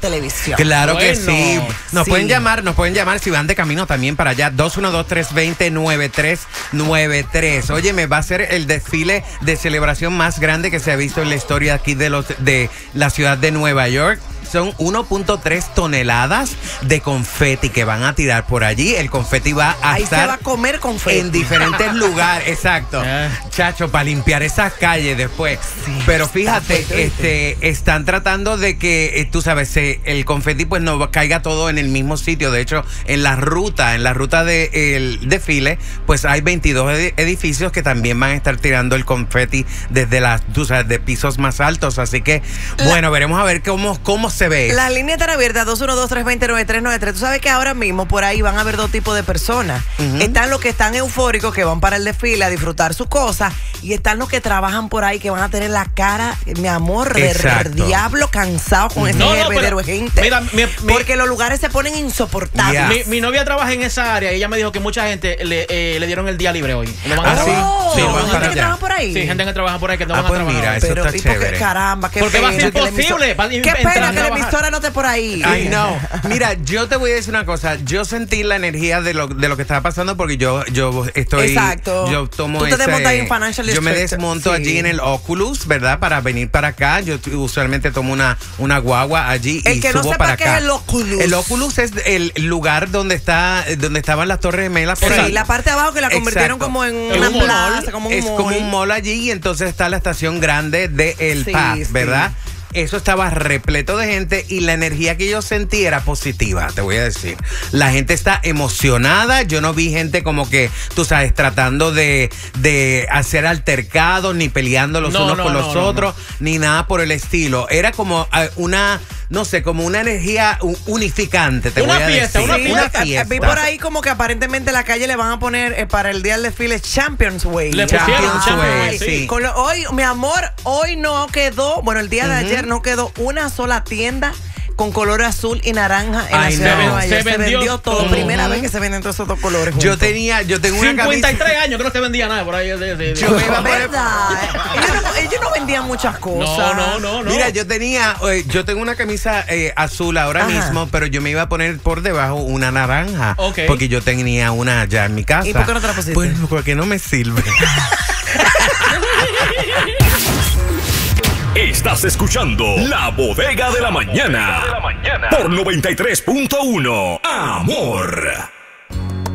televisión. Claro que sí. Nos sí. pueden llamar si van de camino también para allá. 212-320-9393. Oye, me va a ser el desfile de celebración más grande que se ha visto en la historia aquí de la ciudad de Nueva York. Son 1.3 toneladas de confeti que van a tirar por allí. El confeti va a Ahí estar se va a comer confeti. en diferentes lugares. Exacto. Chacho, para limpiar esas calles después. Sí, pero fíjate, están tratando de que, tú sabes, el confeti pues no caiga todo en el mismo sitio. De hecho, en la ruta del desfile, pues hay 22 edificios que también van a estar tirando el confeti desde de pisos más altos. Así que, bueno, veremos a ver cómo se ve. La línea está abierta, 212-320-9393. Tú sabes que ahora mismo por ahí van a haber dos tipos de personas. Están los que están eufóricos, que van para el desfile a disfrutar sus cosas, y están los que trabajan por ahí, que van a tener la cara, mi amor, del diablo, cansado con ese hervedero de gente. Mira, porque los lugares se ponen insoportables. Yeah. Mi novia trabaja en esa área y ella me dijo que mucha gente le dieron el día libre hoy. No van a sí. Sí, van gente para que allá. trabaja por ahí. Sí, gente que trabaja por ahí que no van a pues trabajar. mira, eso Pero está tipo, chévere. caramba, qué Porque va a ser pena que la imposible. Qué pena que la emisora no esté por ahí. Ay, no. Mira, yo te voy a decir una cosa. Yo sentí la energía de lo que estaba pasando porque yo estoy... Exacto. Yo tomo Tú te desmontas en Financial Yo me District. desmonto Sí. allí en el Oculus, ¿verdad? Para venir para acá. Yo usualmente tomo una guagua allí El y que subo no sepa para qué acá. es el Oculus. El Oculus es el lugar donde estaban las Torres Gemelas por Sí, ahí. la parte de abajo que la convirtieron Exacto. como en En una un mall. plaza, como un Es mall. como un mall allí y entonces está la estación grande de El Sí, Paz, sí. ¿verdad? Eso estaba repleto de gente y la energía que yo sentí era positiva, te voy a decir. La gente está emocionada. Yo no vi gente como que, tú sabes, tratando de hacer altercados, ni peleando los unos con los otros, ni nada por el estilo. Era como como una energía unificante, te voy a decir. Una fiesta. Vi por ahí como que aparentemente la calle le van a poner para el día del desfile Champions Way. Le pusieron Champions Way, Ay, sí. Hoy, mi amor, hoy no quedó, bueno, el día de ayer no quedó una sola tienda con color azul y naranja en la ciudad de Nueva York. Se vendió todo. Primera vez que se venden todos esos dos colores juntos. Yo tengo una camisa. 53 años que no se vendía nada por ahí. Yo me iba a poner- ¿Verdad? ellos no vendían muchas cosas. No. Mira, yo tengo una camisa azul ahora mismo, pero yo me iba a poner por debajo una naranja. Ok. Porque yo tenía una ya en mi casa. ¿Y por qué no te la pusiste? Pues porque no me sirve. Estás escuchando La Bodega de la Mañana. Por 93.1 Amor.